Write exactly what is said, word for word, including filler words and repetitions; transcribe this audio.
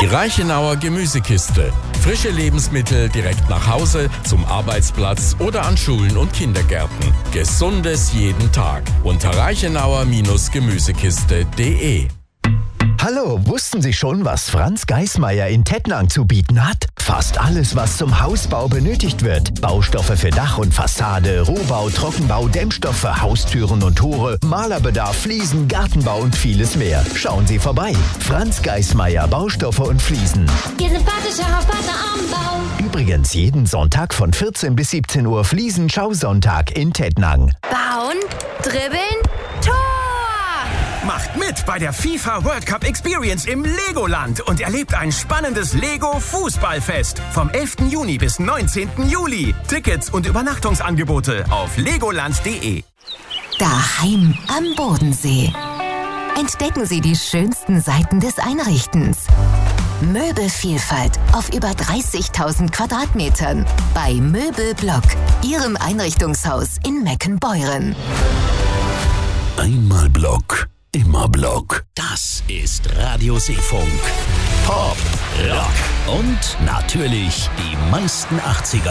Die Reichenauer Gemüsekiste. Frische Lebensmittel direkt nach Hause, zum Arbeitsplatz oder an Schulen und Kindergärten. Gesundes jeden Tag. Unter reichenauer Gemüsekiste punkt de. Hallo, wussten Sie schon, was Franz Geismeier in Tettnang zu bieten hat? Fast alles, was zum Hausbau benötigt wird. Baustoffe für Dach und Fassade, Rohbau, Trockenbau, Dämmstoffe, Haustüren und Tore, Malerbedarf, Fliesen, Gartenbau und vieles mehr. Schauen Sie vorbei. Franz Geismeier, Baustoffe und Fliesen. Wir sind partnerschaft Partner am Bau. Übrigens jeden Sonntag von vierzehn bis siebzehn Uhr Fliesen-Schausonntag in Tettnang. Bauen, dribbeln, Tor! Macht mit bei der FIFA World Cup Experience im Legoland und erlebt ein spannendes Lego-Fußballfest vom elften Juni bis neunzehnten Juli. Tickets und Übernachtungsangebote auf legoland punkt de. Daheim am Bodensee. Entdecken Sie die schönsten Seiten des Einrichtens. Möbelvielfalt auf über dreißigtausend Quadratmetern bei Möbelblock, Ihrem Einrichtungshaus in Meckenbeuren. Einmal Block, immer Block. Das ist Radio Seefunk. Pop, Rock und natürlich die meisten achtziger